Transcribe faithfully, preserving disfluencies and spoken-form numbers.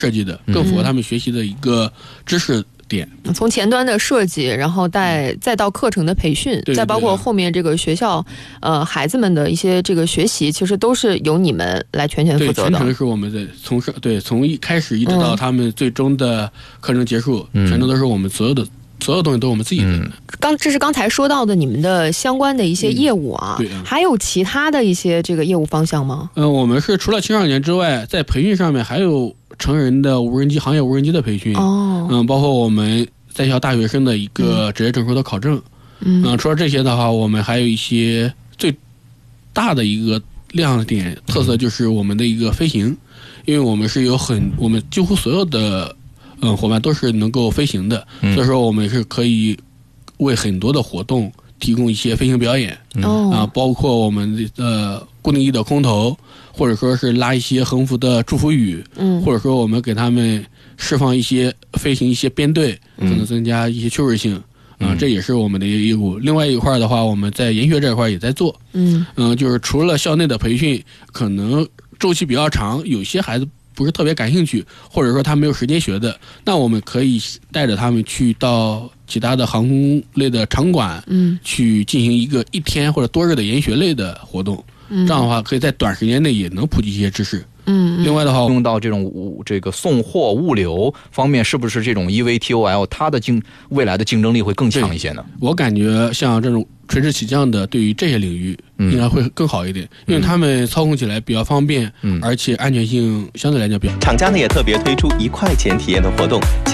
设计的，更符合他们学习的一个知识点。 嗯、从前端的设计，然后再再到课程的培训， 对对对， 再包括后面这个学校呃孩子们的一些这个学习，其实都是由你们来全权负责的。 对，全程是我们在从上对从一开始一直到他们最终的课程结束，嗯、全都都是我们所有的。所有东西都是我们自己的。嗯、 刚这是刚才说到的你们的相关的一些业务啊， 嗯、对啊， 还有其他的一些这个业务方向吗？ 嗯、呃，我们是除了青少年之外，在培训上面还有成人的无人机行业无人机的培训。 哦， 嗯，包括我们在校大学生的一个职业证书的考证。 嗯， 嗯、呃，除了这些的话，我们还有一些最大的一个亮点特色就是我们的一个飞行，因为我们是有很我们几乎所有的。嗯，伙伴都是能够飞行的，嗯、所以说我们是可以为很多的活动提供一些飞行表演。 哦、 嗯、啊，包括我们的呃固定翼的空投，或者说是拉一些横幅的祝福语， 嗯， 或者说我们给他们释放一些飞行一些编队，可能增加一些趣味性。嗯、啊，这也是我们的一个业务。另外一块的话，我们在研学这块也在做。 嗯嗯、呃，就是除了校内的培训，可能周期比较长，有些孩子不是特别感兴趣，或者说他没有时间学的，那我们可以带着他们去到其他的航空类的场馆， 嗯， 去进行一个一天或者多日的研学类的活动。嗯，这样的话可以在短时间内也能普及一些知识。 嗯， 另外的话， 用到这种这个送货物流方面，是不是这种 E V T O L 它的竞未来的竞争力会更强一些呢？ 我感觉像这种垂直起降的，对于这些领域应该会更好一点，嗯、因为他们操控起来比较方便，嗯，而且安全性相对来讲比较。 厂家呢也特别推出一块钱体验的活动。